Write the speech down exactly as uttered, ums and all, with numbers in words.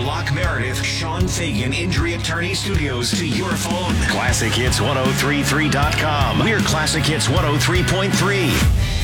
Locke Meredith, Sean Fagan Injury Attorney Studios to your phone. Classic Hits ten thirty-three dot com. We're Classic Hits one oh three point three.